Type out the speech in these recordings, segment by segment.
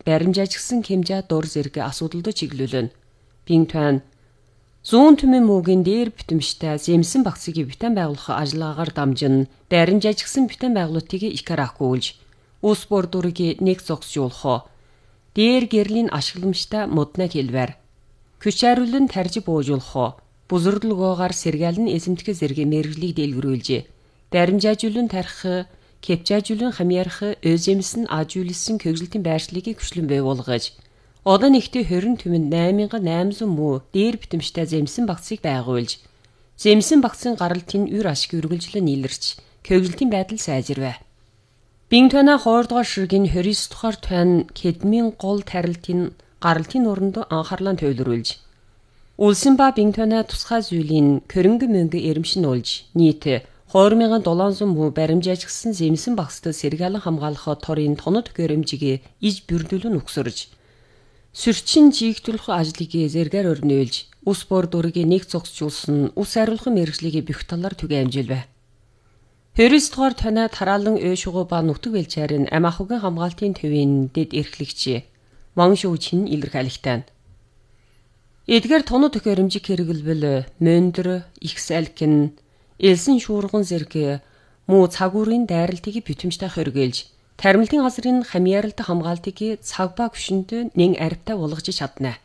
баримжаачихсан хэмжээ дур зэрэг асуудалд чиглүүлнэ. Бинтуан зүүн түмэн муугийн дээр битэмжтэй зэмсэн багцыг битэн байгуулах ажиллагаагаар дамжин баримжаачихсан битэн байгуулалтыг икарахгүйж ус бордурыг нэг зогсжуулах. Дээр гэрлийн ашигламжтай модна хэлвэр. Күч хариулан тарж буужуулах. Бузурдлогоогоор сэргээлэн эзэмтгэх зэрэг мэргэжлийг дэлгэрүүлж, баримжаажуулан тарих, кепчаажуулан хамьярах, өзэмсэн ажуулсан көгжилтийн байршлыг хүчлэн байгуулгаж, одоо нэгтээ 20 түмэнд 8800 муу дээр битэмжтэй зэмсэн багцыг байгуулж, зэмсэн багцын гаралтын үр ашиг үргэлжлэн нийлэрч, көгжилтийн байдал сайжирвэ. Бинтуана хоордгоо ширгийн 29 дугаар туян кедмийн гол тарилтын гаралтын уранд анхаарлаа төвлөрүүлж, Улсын ба Бинтуана тусгай зүйлийн көрөнгө мөнгө эрэмшин уулж, нийт 2700 муу баримжаачихсан зэмсэн багцд сэргээлэн хамгаалах торын тонод гэрэмжийг иж бүрдүүлэн өгсөрж, сөрчин жигдүүлэх ажлыг зэргээр өрнөөлж, ус бордурыг нэг зогсжуулсан ус хариулах мэргэжлийг бүх талаар түгээмжилвэ. 29 дугаар тоноо тараалан өөшгөө ба нутаг бэлчээрийн амаахугийн хамгаалтын төвийн дэд эрхлэгч Ваншуу Чин илэрхийлэгтэй. Эдгээр тонод гэрэмжиг хэрэглэвэл мөндөр, их салкин, элсэн шуурган зэрэг муу цагуурын дайралтыг битэмжтэй хөргөөлж, таримлтын газрын хамьяаралт хамгаалтыг цаг ба күшөнд нэн арвтай болгож чадна.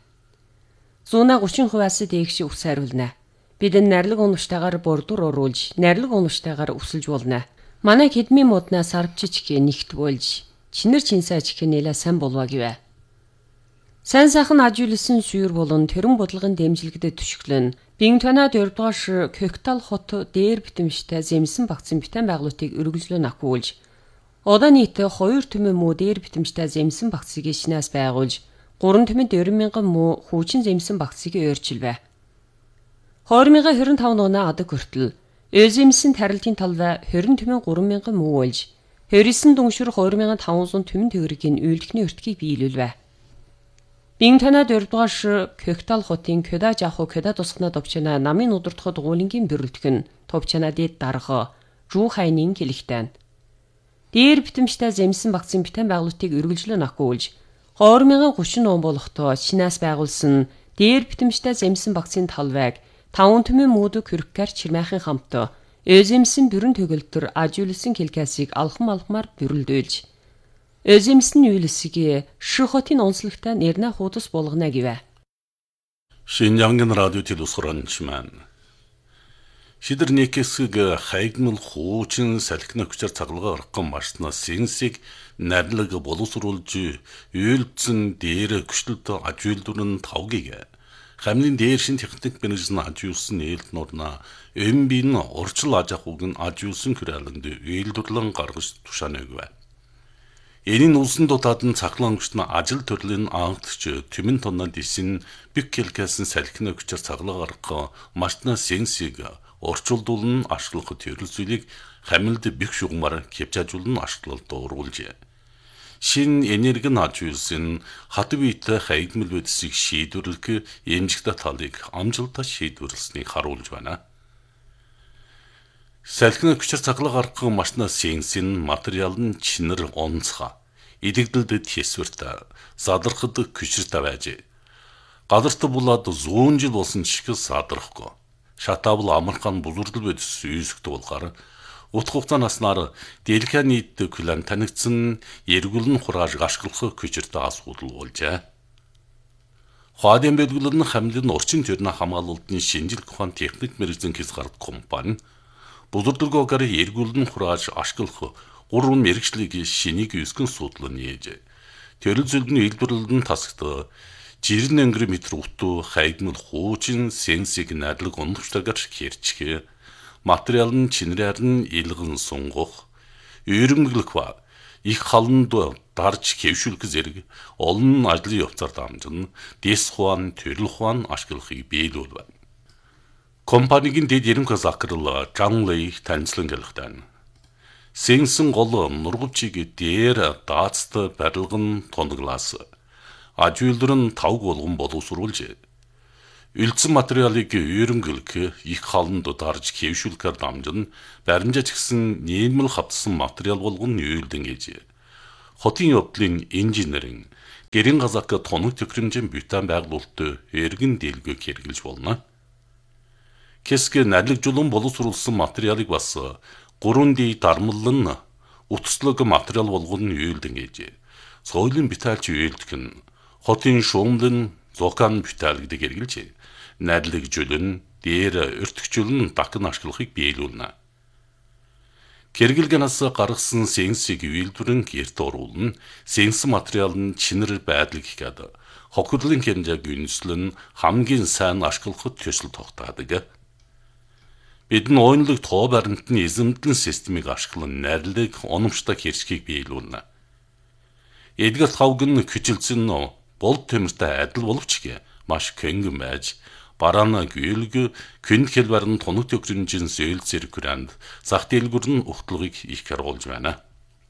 130%-аас дээш ус хариулна. Бид нарлаг унаштайгаар бордур оруулж, нарлаг унаштайгаар өсөлж болно. Манай кедмийн модна сарвчичг нэгт болж, чинэр чинсаач нэлээ сайн болва гэвэ. Сайн сайхан ажиулсан сүйр болон төрөн бодлогын дэмжлэгдэд түшиглэн, Бинтуана 4 дугаар Көктал хот дээр битэмжтэй зэмсэн багцын битэн байгуулалтыг үргэлжлэн ахиулж, одоо нийт 2 түмэн муу дээр битэмжтэй зэмсэн багцыг шинээс байгуулж, 3 түмэнд 20,000 муу хүүчин зэмсэн багцыг өөрчилвэ. 2025 оноо адаг хүртэл өзэмсэн тарилтын талвай 20 түмэн 3,000 муу болж, 29 дүншүр 2500 түмэн төгрөгийн үйлдэхний өртгийг биелүүлвэ. Бинтуана 4 дугаар Көктал хотын Көда жаху Көда тусгана товчана намын удирдахад гуулингийн бэрэлтгэн товчана дэд дарга Жуу хайнын хэлэгтэн. Дээр битэмжтэй зэмсэн багцын битэн байгуулалтыг үргэлжлэн ахиулж, 2030 он болохдоо шинээс байгуулсан дээр битэмжтэй зэмсэн багцын талвайг 5 түмэн мууд хүрхгээр чирмайхын хамт өзэмсэн бүрэн төгөлтөр ажиулсан келкасыг алхмаар бүрэлдүүлж, өзэмсэн үйлсийг шихотын онцлогтой нэрнэ хуудас болгоно гэвэ. Шинжангийн радио телевизорчман Шидэр нэкэсэг хайгмал хуучин салхина хүчээр цаглагаа орхон машина сэнсийг нарлаг боловсруулж үйлдсэн дээр күчлэлт ажиулдурн тавгийг хамлын дээр шин техник менежерн ажиулсан ээлтнорна эмбин орчил ажахуг нь ажиулсан хүрээлэнд үйлдвэрлэн гаргаж тушаанагвэ. Энэ улсын дотоод нь цахлан хүчний ажил төрлийн ангадч түмэн тоннод исэн бик келкэсэн салхина хүчээр цаглаа гаргах машина сэнсийг орчуулдуулан ашиглах төрөл зүйлийг хамилд бих шугамар кепчаажуулан ашиглалд оруулжээ. Шин энерги ажиулсан хат биетэй хайгмал байдсыг шийдвэрлэх эмжигтэй талыг амжилттай шийдвэрлэснийг харуулж байна. Салхины хүчээр цаглаа гаргах машина сэнсийн материал нь чинэр онцгой, идэгдэлд хэсвэрт, задрахад хүчртэй байж. Гадарт булаад 100 жил болсон шиг садрахгүй. Шатавл амархан бузурдал байдс үйсгдэг болохоор утга хугацаанаас нар дэлхийн нийт клан танигдсан эргүүлэн хурааж ашиглах хүчртэй асуудал болжээ. Хаадын бэлгэлэн хамлын орчин төрний хамгаалалтын шинжилгээ ухаан техник мэргэжлийн хязгаарт компани бузурдалгоор эргүүлэн хурааж ашиглах 3 мэргэжлийг шинийг өсгөн судлан нээж. Төрөл зүйлний үйлдвэрлэлд тасагт 90 метр утуу хайгмал хуучин сэнсийг нарлаг ундагчтайгаар хэрчих, материал нь чинрээр нь илгэн сунгах, өрөмглөх ба их халанд дарж хэвшүүлэх зэрэг олон ажлын явцаар дамжин дэс хуан, төрөл хуан ашиглахыг биелүүлв. Компанийн дэд ерөнхий захирал Жан Лэй танилцлан хэлэхдээ сэнсэн гол нургавчийг дээр даацт барилган тоноглаас ажиулдрын тавг болгон боловсруулж үлдсэн материалыг өрөмглөх, их халанд дарж хэвшүүлэхээр дамжин баримжаач гисэн нийлмэл хавтсан материал болгон үйлдэн ээж. Хотын явдлын инженерийн Гэрийн газаак тоног төхрөмжийн бютан байгуулалтад эргэн дийлгөө хэрэгжилж болно. Кэсгэ нарлагжуулан боловсруулсан материалыг бас 3D дармаллан утаслаг материал болгон үйлдэн ээжээ. Соёлын битаалч үйлдэх нь хотын шуумлан зокан битаал гэдэг хэрэгжилжээ. Нарлагжуулан дээр өртгчүүлэн дакн ашиглахыг биелүүлнэ. Хэрэглэгнээс гаргасан сенсийг үйлдвэрэн гэрт оруулна. Сенс материал нь чинэр байдлыг хийгээд хохирлын хэмжээг үнэлэн хамгийн сайн ашиглахад төсөл тогтаадаг. Бид нь ойнлог тоо баримтны эзэмдлэн системийг ашиглан нарилыг оновчтой хэрчгийг биелүүлнэ. Эдгээр тавг нь хүчилсэн болд төмөртэй адил боловч маш көнгөн байж бараана гүйлг күнд хэлбэрн тоног төхрөмжийн зөөл зэрэг хүрээнд зах дэлгүүр нь ухтлагыг их харуулж байна.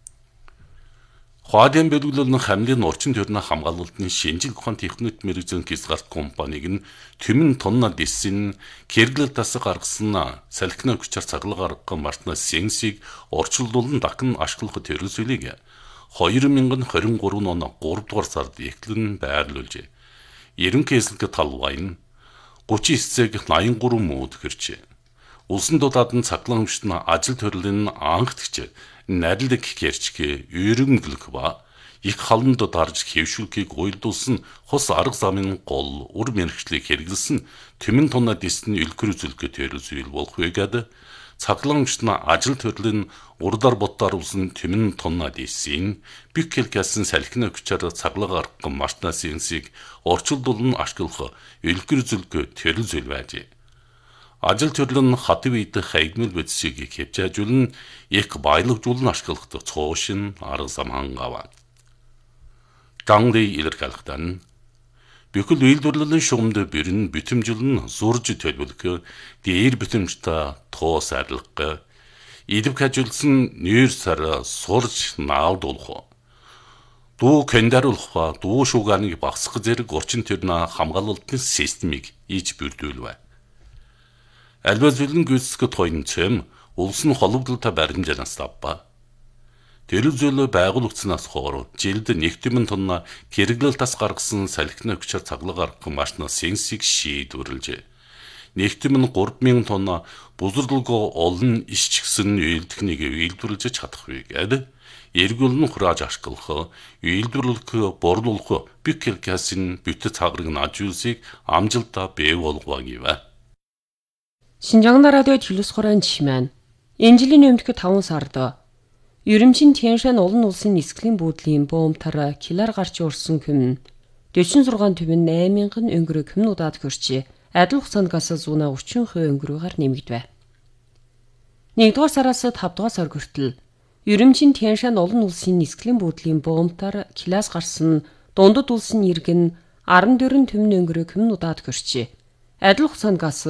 Хуадын бэлгэлэн хамлын орчин төрний хамгаалалтын шинжил ухаан техник мэрэгжлийн гисгарт компаниг нь түмэн тонна диссэн хэрэглэл тас гаргасан салхины хүчээр цаглаа гаргах мартна сенсийг орчуулдуулан дакн ашиглах төрөлсөлийг 2023 он 3 дугаар сард эхлэн байрлуулжээ. Ерөнхий эсэлэг талбай нь 39-г 83 мөд гэрчээ. Улсын дудаад нь цаглан өмчтөн ажил төрлийн анхдагч нарилдаг гэрчгээ үйрэнгэлэх ба их халанд дарж хэвшүүлгийг уйлдуулсан хос арга замын гол ур мэрэгчлийг хэрэглэсэн түмэн тонна дисний үлгэр үзүүлэлт төрөлсөйл болох байгаад цаглан өмчтөн ажил төрлийн урдаар боттоор улсын түмэн тонна дисийн бик хэлкэсэн салхины хүчээр цаглаа гаргах мартна сенсийг орчуулдуулан ашиглах үлгэр үзүүлэлт төрөлсөйл байжээ. Ажил төрлийн хатив идэх хаягмал бодисыг хэмжээжүүлэн их баялагжуулан ашиглах цоошин арга зам хангава. Гангли илэрхийлэхдээ бүхэл үйлдвэрлэлийн шугамд бэрн бүтэмжлэн зурж төлөвлөх дээр бүтэмжтэй тоос арилгах идэвх ажилласан нэр сар сурж наавдуулах дуу кэндаруулах дуу шугааныг багасгах зэрэг орчин төрний хамгаалалтын системийг иж бүрдүүлвэ. Альва зүйлэн гүйцэтгэх тойнцэм улс нь холбогдлолтой баримжаанаас авба. Төрөлзөөлө байгуулагдсанаас хоор жилд 1,000 тонна хэрэглэл тас гаргасан салхины хүчээр цаглаа гаргах машина сенсийг шийдвэрлэжээ. 1,000 3,000 тонна бузарлого олон ишчгсэн үйлдвэрийг үйлдвэрлэж чадах байгаад эргүүлэн хурааж ашиглах, үйлдвэрлэх, борлуулах бик хэрэгсэн бүтэц цагрыг нажуулсыг амжилтаа бий болгох гэвэ. Шинжаан радио төлөс хорон жишмэн. Энэ жилийн өмнөх 5 сард Ерөнхий Тяншан олон улсын нисглийн буудлын бөмбөр килар гарч урсан хүм 46 төв нь 8,000 өнгөрөө хүмнуудад хөрчээ. Адил хугацаанд газ 130% өнгөрөөгөр нэмэгдэв. 1-р сараас 5-р сар хүртэл Ерөнхий Тяншан олон улсын нисглийн буудлын бөмбөр килаас гарсан дундад улсын ирг нь 14 төв нь өнгөрөө хүмнуудад хөрчээ. Адил хугацаанд газ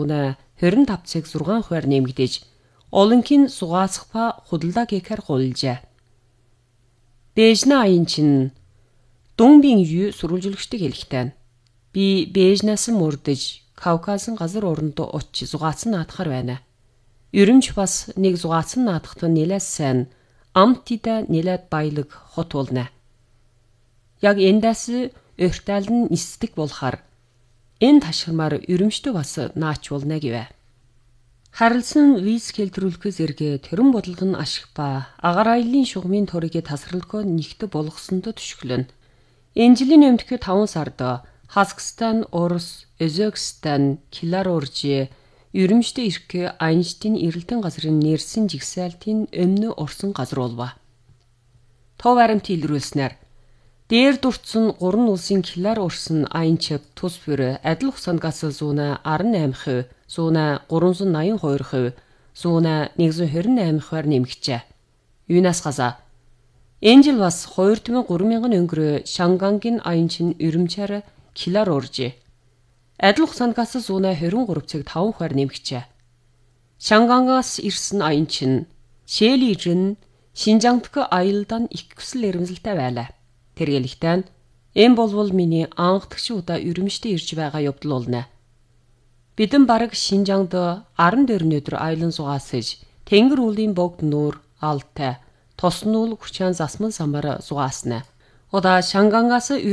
25,6% нэмэгдэж олонхын сугаасах ба худалдаа гэхээр гуйлжээ. Бэжнэ аянчин Дунбин ю сурвалжуулагчдыг хэлэхдээ би Бэжнээс мөрдөж Кавказын газар орондоо очиж зугаацсан наадахаар байна. Ерөнч бас нэг зугаацсан наадахт нэлээд сайн амтида нэлээд баялаг хот болно. Яг эндээс өртаал нь нисдэг болохоор энэ ташхимаар ерөнчтөө бас наач болно гэвэ. Харилсан виз хэлтрүүлэхээс эргээ тэрэн бодлого нь ашиг ба агаар аялын шугамын торыг тасралгүй нэгт болгосондоо түшгэлэн. Энэ жилийн өмнөх 5 сард Казахстан, Орос, Өзбекстан, Беларусь, ерөнчтөө ирэх Айнштейн эрэлтэн газрын нэрсэн жигсаалтын өмнө орсон газар болва. Тов баримт илрүүлснээр дээр дурдсан 3 улсын килар урсан Айнчб тус бүр адил хугацаанд газ 118%, 382%, 128%-аар нэмэгчээ. Юунаас газа энэ жил бас 2,300 өнгөрөө Шангангийн Айнчин өрөмчээр килар уржээ. Адил хугацаанд газ 123,5%-аар нэмэгчээ. Шангангаас ирсэн Айнчин Шэлижин Шинжаангдх аялалдан их хүсэл эрмэлзэлтэй байлаа. Тэргэлэгтэн энэ болвол миний анхдагч удаа өрөмжтэй ирж байгаа явдал болно. Бидэн бараг Шинжаангд 14 өдөр аялан сугаасаж тэнгэр уулын богд нуур алтай тоснуул хүчаан засман самбар сугаасна. O da Şangangası